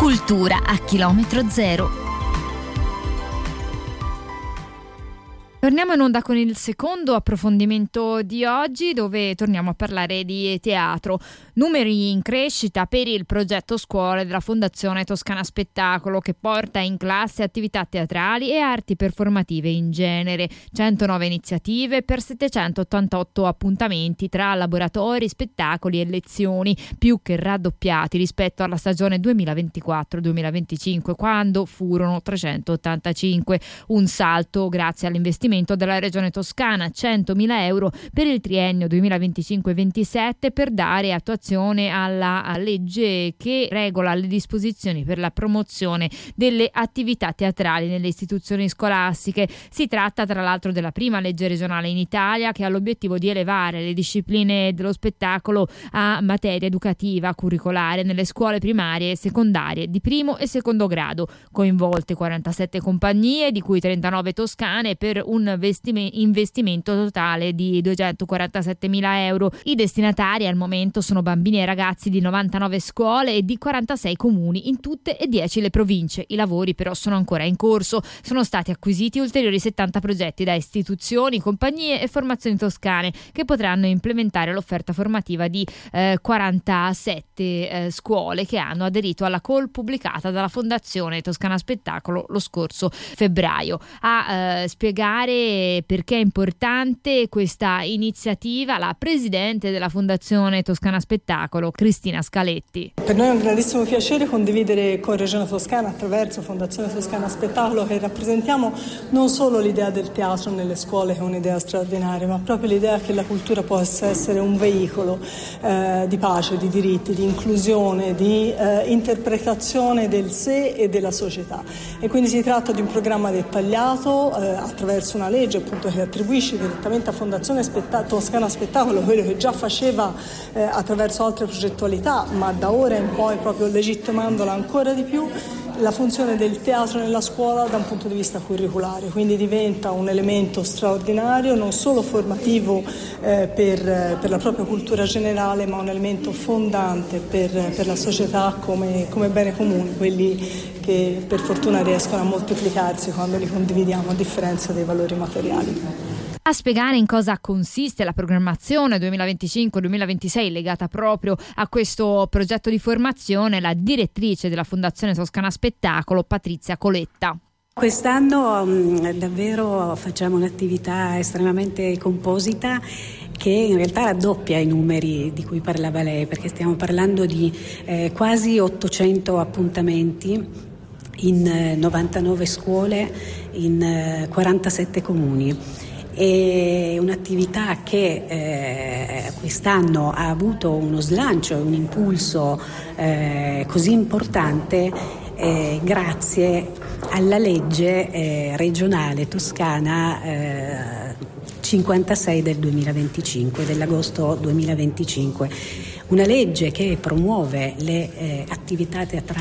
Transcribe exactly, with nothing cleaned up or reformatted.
Cultura a chilometro zero. Torniamo in onda con il secondo approfondimento di oggi, dove torniamo a parlare di teatro. Numeri in crescita per il progetto scuole della Fondazione Toscana Spettacolo, che porta in classe attività teatrali e arti performative in genere. centonove iniziative per settecentottantotto appuntamenti tra laboratori, spettacoli e lezioni, più che raddoppiati rispetto alla stagione duemilaventiquattro duemilaventicinque, quando furono trecentottantacinque. Un salto grazie all'investimento della Regione Toscana, centomila euro per il triennio duemilaventicinque ventisette per dare attuazione alla legge che regola le disposizioni per la promozione delle attività teatrali nelle istituzioni scolastiche. Si tratta tra l'altro della prima legge regionale in Italia che ha l'obiettivo di elevare le discipline dello spettacolo a materia educativa curricolare nelle scuole primarie e secondarie di primo e secondo grado, coinvolte quarantasette compagnie, di cui trentanove toscane, per un investimento totale di duecentoquarantasettemila euro. I destinatari al momento sono bambini e ragazzi di novantanove scuole e di quarantasei comuni in tutte e dieci le province. I lavori però sono ancora in corso. Sono stati acquisiti ulteriori settanta progetti da istituzioni, compagnie e formazioni toscane che potranno implementare l'offerta formativa di eh, quarantasette eh, scuole che hanno aderito alla call pubblicata dalla Fondazione Toscana Spettacolo lo scorso febbraio. A eh, spiegare perché è importante questa iniziativa la presidente della Fondazione Toscana Spettacolo, Cristina Scaletti. Per noi è un grandissimo piacere condividere con Regione Toscana, attraverso Fondazione Toscana Spettacolo, che rappresentiamo non solo l'idea del teatro nelle scuole, che è un'idea straordinaria, ma proprio l'idea che la cultura possa essere un veicolo eh, di pace, di diritti, di inclusione, di eh, interpretazione del sé e della società. E quindi si tratta di un programma dettagliato eh, attraverso una legge appunto che attribuisce direttamente a Fondazione Spetta- Toscana Spettacolo quello che già faceva eh, attraverso altre progettualità, ma da ora in poi proprio legittimandola ancora di più, la funzione del teatro nella scuola da un punto di vista curriculare. Quindi diventa un elemento straordinario, non solo formativo eh, per, per la propria cultura generale, ma un elemento fondante per, per la società come, come bene comune, quelli che per fortuna riescono a moltiplicarsi quando li condividiamo, a differenza dei valori materiali. A spiegare in cosa consiste la programmazione duemilaventicinque duemilaventisei legata proprio a questo progetto di formazione, la direttrice della Fondazione Toscana Spettacolo, Patrizia Coletta. Quest'anno mh, davvero facciamo un'attività estremamente composita che in realtà raddoppia i numeri di cui parlava lei, perché stiamo parlando di eh, quasi ottocento appuntamenti in eh, novantanove scuole in eh, quarantasette comuni. È un'attività che eh, quest'anno ha avuto uno slancio e un impulso eh, così importante eh, grazie alla legge eh, regionale toscana eh, cinquantasei del duemilaventicinque, dell'agosto duemilaventicinque. Una legge che promuove le eh, attività teatrali